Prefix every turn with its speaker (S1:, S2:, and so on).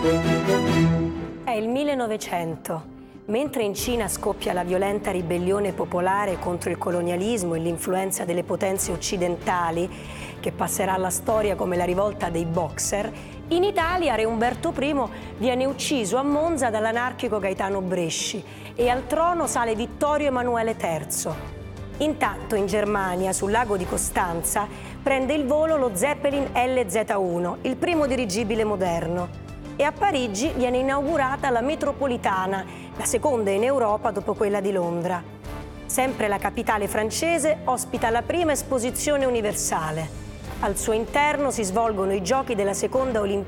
S1: È il 1900. Mentre in Cina scoppia la violenta ribellione popolare contro il colonialismo e l'influenza delle potenze occidentali, che passerà alla storia come la rivolta dei Boxer, in Italia Re Umberto I viene ucciso a Monza dall'anarchico Gaetano Bresci e al trono sale Vittorio Emanuele III. Intanto in Germania, sul lago di Costanza, prende il volo lo Zeppelin LZ-1, il primo dirigibile moderno. E a Parigi viene inaugurata la metropolitana, la seconda in Europa dopo quella di Londra. Sempre la capitale francese ospita la prima esposizione universale. Al suo interno si svolgono i giochi della seconda Olimpiade